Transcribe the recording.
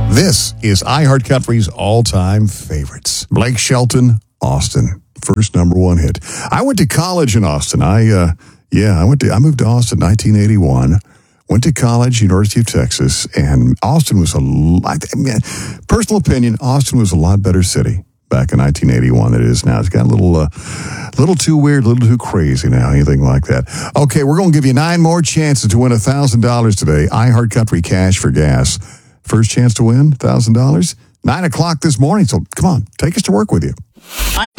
This is iHeartCountry's all-time favorites. Blake Shelton, Austin, first number one hit. I went to college in Austin. I moved to Austin in 1981. Went to college, University of Texas, and Austin was personal opinion, Austin was a lot better city back in 1981 than it is now. It's got a little too weird, a little too crazy now, anything like that. Okay, we're going to give you 9 more chances to win $1,000 today. iHeartCountry Cash for Gas. First chance to win $1,000, 9 o'clock this morning. So come on, take us to work with you.